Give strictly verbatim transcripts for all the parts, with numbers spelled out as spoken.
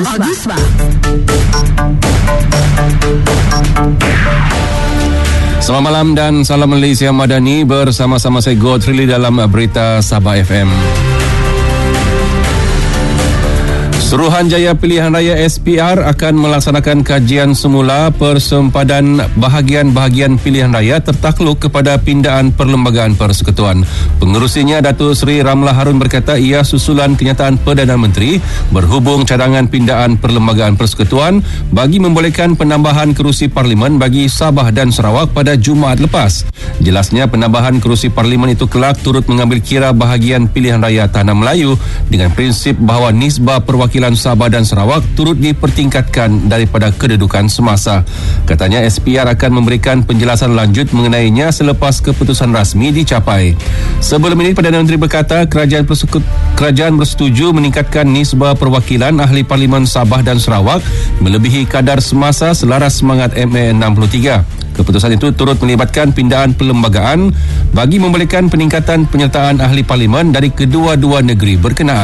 Audiosma. Selamat malam dan salam Malaysia Madani, bersama-sama saya Godfrey dalam Berita Sabah F M. Suruhanjaya Pilihan Raya S P R akan melaksanakan kajian semula persempadan bahagian-bahagian pilihan raya tertakluk kepada pindaan Perlembagaan Persekutuan. Pengerusinya Datuk Seri Ramlah Harun berkata ia susulan kenyataan Perdana Menteri berhubung cadangan pindaan Perlembagaan Persekutuan bagi membolehkan penambahan kerusi Parlimen bagi Sabah dan Sarawak pada Jumaat lepas. Jelasnya penambahan kerusi Parlimen itu kelak turut mengambil kira bahagian pilihan raya Tanah Melayu dengan prinsip bahawa nisbah perwakilan Sabah dan Sarawak turut dipertingkatkan daripada kedudukan semasa. Katanya S P R akan memberikan penjelasan lanjut mengenainya selepas keputusan rasmi dicapai. Sebelum ini Perdana Menteri berkata kerajaan, persekut, kerajaan bersetuju meningkatkan nisbah perwakilan ahli Parlimen Sabah dan Sarawak melebihi kadar semasa selaras semangat M A enam puluh tiga. Keputusan itu turut melibatkan pindaan perlembagaan bagi membolehkan peningkatan penyertaan ahli Parlimen dari kedua-dua negeri berkenaan.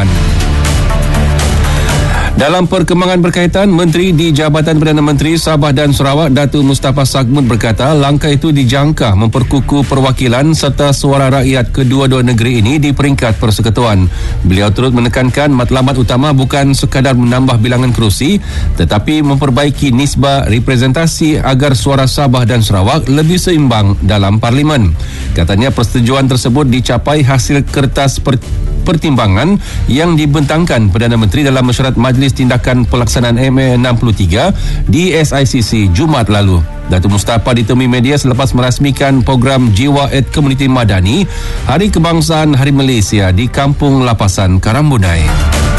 Dalam perkembangan berkaitan, Menteri di Jabatan Perdana Menteri Sabah dan Sarawak Datuk Mustafa Sagmud berkata langkah itu dijangka memperkukuh perwakilan serta suara rakyat kedua-dua negeri ini di peringkat persekutuan. Beliau turut menekankan matlamat utama bukan sekadar menambah bilangan kerusi tetapi memperbaiki nisbah representasi agar suara Sabah dan Sarawak lebih seimbang dalam Parlimen. Katanya persetujuan tersebut dicapai hasil kertas per pertimbangan yang dibentangkan Perdana Menteri dalam mesyuarat Majlis Tindakan Pelaksanaan M A enam puluh tiga di S I C C Jumaat lalu. Datuk Mustafa ditemui media selepas merasmikan program Jiwa et Komuniti Madani Hari Kebangsaan Hari Malaysia di Kampung Lapasan, Karambunai.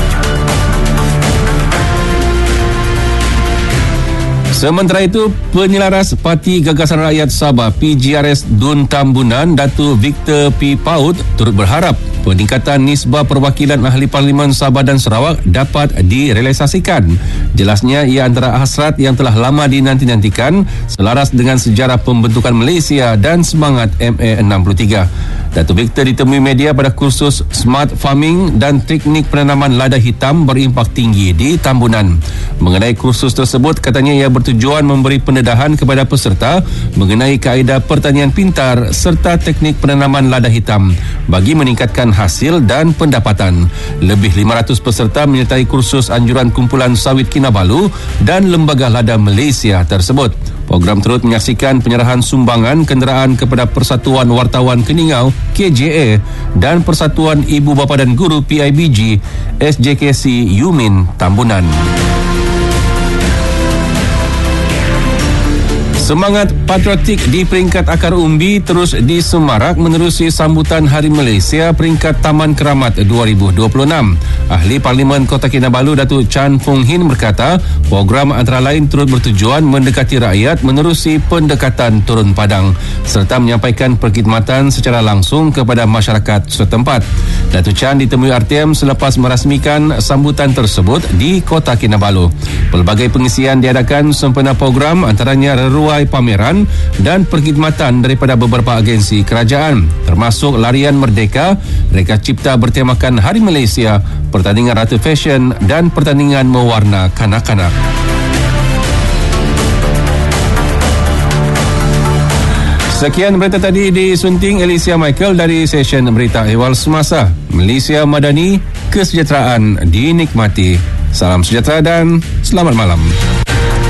Sementara itu, Penyelaras Parti Gagasan Rakyat Sabah P G R S Dun Tambunan Datuk Victor P. Paut turut berharap peningkatan nisbah perwakilan ahli Parlimen Sabah dan Sarawak dapat direalisasikan. Jelasnya ia antara hasrat yang telah lama dinanti-nantikan selaras dengan sejarah pembentukan Malaysia dan semangat M A enam puluh tiga. Datuk Victor ditemui media pada kursus Smart Farming dan Teknik Penanaman Lada Hitam berimpak tinggi di Tambunan. Mengenai kursus tersebut, katanya ia bertujuan memberi pendedahan kepada peserta mengenai kaedah pertanian pintar serta teknik penanaman lada hitam bagi meningkatkan hasil dan pendapatan. Lebih lima ratus peserta menyertai kursus anjuran Kumpulan Sawit Kinabalu dan Lembaga Lada Malaysia tersebut. Program turut menyaksikan penyerahan sumbangan kenderaan kepada Persatuan Wartawan Keningau K J A dan Persatuan Ibu Bapa dan Guru P I B G S J K C Yumin Tambunan. Semangat patriotik di peringkat akar umbi terus disemarak menerusi sambutan Hari Malaysia peringkat Taman Keramat dua ribu dua puluh enam. Ahli Parlimen Kota Kinabalu Datuk Chan Fung Hin berkata program antara lain turut bertujuan mendekati rakyat menerusi pendekatan turun padang serta menyampaikan perkhidmatan secara langsung kepada masyarakat setempat. Datuk Chan ditemui R T M selepas merasmikan sambutan tersebut di Kota Kinabalu. Pelbagai pengisian diadakan sempena program antaranya reruai pameran dan perkhidmatan daripada beberapa agensi kerajaan termasuk larian merdeka, reka cipta bertemakan Hari Malaysia, pertandingan Ratu Fashion dan pertandingan mewarna kanak-kanak. Sekian berita tadi disunting Alicia Michael dari session Berita Ehwal Semasa. Malaysia Madani, kesejahteraan dinikmati. Salam sejahtera dan selamat malam.